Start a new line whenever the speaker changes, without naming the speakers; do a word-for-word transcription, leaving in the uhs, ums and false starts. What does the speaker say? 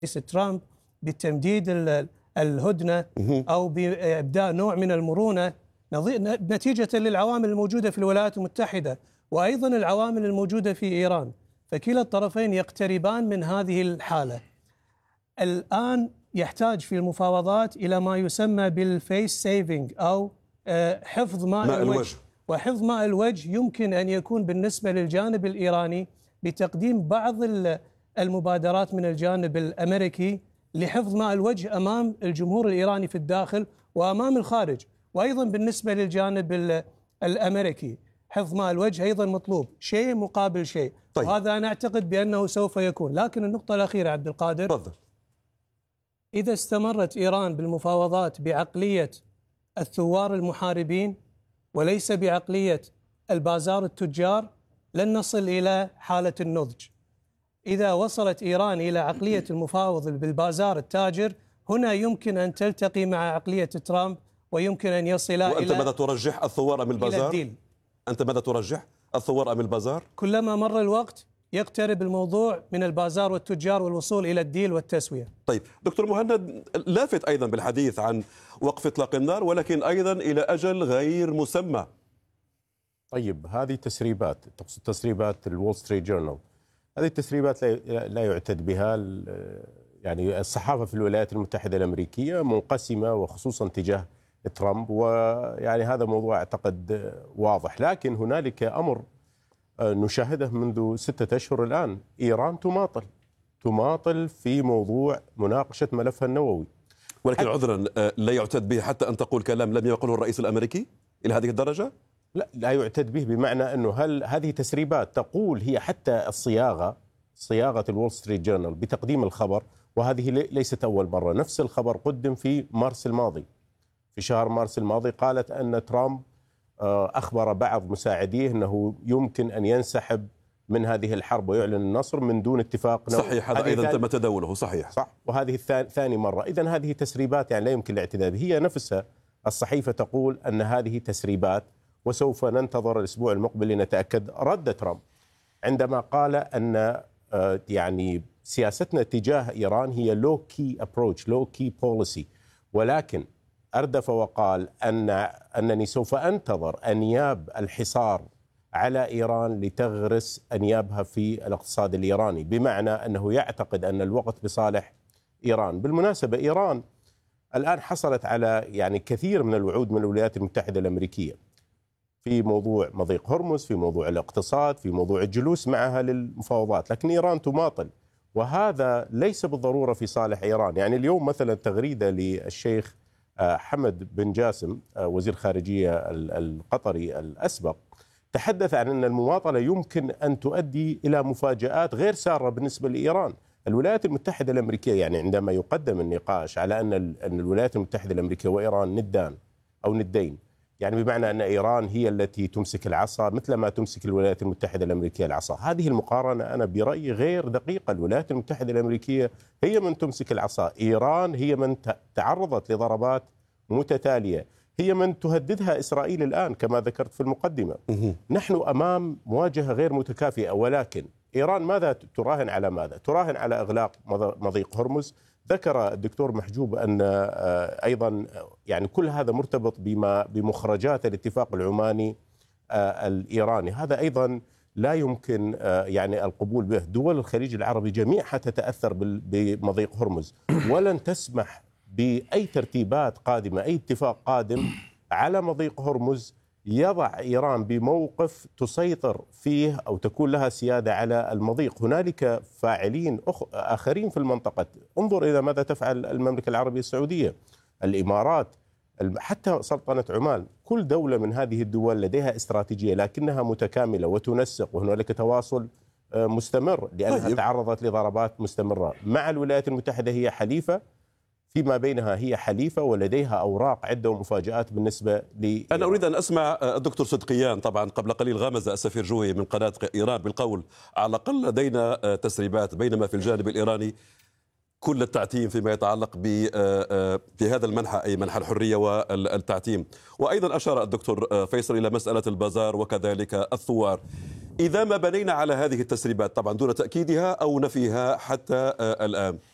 ترامب بتمديد الهدنة أو بإبداء نوع من المرونة نتيجة للعوامل الموجودة في الولايات المتحدة وأيضا العوامل الموجودة في إيران، فكلا الطرفين يقتربان من هذه الحالة. الآن يحتاج في المفاوضات إلى ما يسمى بالفيس سيفينج أو حفظ ماء, ماء الوجه. الوجه وحفظ ماء الوجه يمكن أن يكون بالنسبة للجانب الإيراني بتقديم بعض المبادرات من الجانب الأمريكي لحفظ ماء الوجه أمام الجمهور الإيراني في الداخل وأمام الخارج، وأيضا بالنسبة للجانب الأمريكي حفظ ماء الوجه أيضا مطلوب، شيء مقابل شيء. طيب. وهذا أنا أعتقد بأنه سوف يكون. لكن النقطة الأخيرة عبد القادر،
تفضل.
إذا استمرت إيران بالمفاوضات بعقلية الثوار المحاربين وليس بعقلية البازار التجار لن نصل إلى حالة النضج. إذا وصلت إيران إلى عقلية المفاوض بالبازار التاجر هنا يمكن أن تلتقي مع عقلية ترامب ويمكن أن يصل إلى
وأنت ماذا ترجح، الثوار أم البازار؟ أنت ماذا ترجح، الثوار أم البازار؟
كلما مر الوقت يقترب الموضوع من البازار والتجار والوصول إلى الديل والتسوية.
طيب دكتور مهند، لافت أيضا بالحديث عن وقف إطلاق النار ولكن أيضا إلى أجل غير مسمى.
طيب هذه تسريبات، تقصد تسريبات الول ستريت جورنال، هذه التسريبات لا يعتد بها. يعني الصحافة في الولايات المتحدة الأمريكية منقسمة وخصوصا تجاه ترامب، ويعني هذا موضوع أعتقد واضح. لكن هنالك أمر نشاهده منذ ستة أشهر الآن، إيران تماطل تماطل في موضوع مناقشة ملفها النووي.
ولكن عذرا لا يعتد به حتى أن تقول كلام لم يقله الرئيس الأمريكي إلى هذه الدرجة؟
لا لا يعتد به، بمعنى أنه هل هذه تسريبات تقول هي حتى الصياغة صياغة الول ستريت جورنال بتقديم الخبر، وهذه ليست أول مرة. نفس الخبر قدم في مارس الماضي، في شهر مارس الماضي قالت أن ترامب أخبر بعض مساعديه أنه يمكن أن ينسحب من هذه الحرب ويعلن النصر من دون اتفاق نووي.
صحيح، هذا أيضا تم تداوله. صحيح
صح، وهذه ثاني مرة. إذن هذه تسريبات يعني لا يمكن الاعتداد. هي نفسها الصحيفة تقول أن هذه تسريبات، وسوف ننتظر الأسبوع المقبل لنتأكد. رد ترامب عندما قال أن يعني سياستنا تجاه إيران هي low key approach low key policy، ولكن أردف وقال أن أنني سوف أنتظر أنياب الحصار على إيران لتغرس أنيابها في الاقتصاد الإيراني، بمعنى أنه يعتقد أن الوقت بصالح إيران. بالمناسبة إيران الآن حصلت على يعني كثير من الوعود من الولايات المتحدة الأمريكية في موضوع مضيق هرمز، في موضوع الاقتصاد، في موضوع الجلوس معها للمفاوضات، لكن إيران تماطل، وهذا ليس بالضرورة في صالح إيران. يعني اليوم مثلا تغريدة للشيخ حمد بن جاسم وزير خارجية القطري الأسبق تحدث عن أن المماطلة يمكن أن تؤدي إلى مفاجآت غير سارة بالنسبة لإيران. الولايات المتحدة الأمريكية يعني عندما يقدم النقاش على أن أن الولايات المتحدة الأمريكية وإيران ندان أو ندين، يعني بمعنى أن إيران هي التي تمسك العصا مثل ما تمسك الولايات المتحدة الأمريكية العصا. هذه المقارنة أنا برأيي غير دقيقة. الولايات المتحدة الأمريكية هي من تمسك العصا، إيران هي من تعرضت لضربات متتالية، هي من تهددها إسرائيل الآن كما ذكرت في المقدمة. نحن أمام مواجهة غير متكافئة، ولكن إيران ماذا تراهن على ماذا؟ تراهن على إغلاق مضيق هرمز. ذكر الدكتور محجوب أن أيضا يعني كل هذا مرتبط بما بمخرجات الاتفاق العماني الإيراني، هذا أيضا لا يمكن يعني القبول به. دول الخليج العربي جميعها تتأثر بمضيق هرمز، ولن تسمح بأي ترتيبات قادمة، أي اتفاق قادم على مضيق هرمز يضع إيران بموقف تسيطر فيه أو تكون لها سيادة على المضيق. هنالك فاعلين آخرين في المنطقة، انظر إلى ماذا تفعل المملكة العربية السعودية، الإمارات، حتى سلطنة عمان. كل دولة من هذه الدول لديها استراتيجية لكنها متكاملة وتنسق، وهنالك تواصل مستمر لأنها طيب. تعرضت لضربات مستمرة. مع الولايات المتحدة هي حليفة، فيما بينها هي حليفة ولديها أوراق عدة ومفاجآت بالنسبة لي.
أنا أريد أن أسمع الدكتور صدقيان. طبعا قبل قليل غامز السفير جوي من قناة إيران بالقول على الأقل لدينا تسريبات، بينما في الجانب الإيراني كل التعتيم فيما يتعلق في هذا المنحى، أي منحى الحرية والتعتيم. وأيضا أشار الدكتور فيصل إلى مسألة البازار وكذلك الثوار. إذا ما بنينا على هذه التسريبات طبعا دون تأكيدها أو نفيها حتى الآن،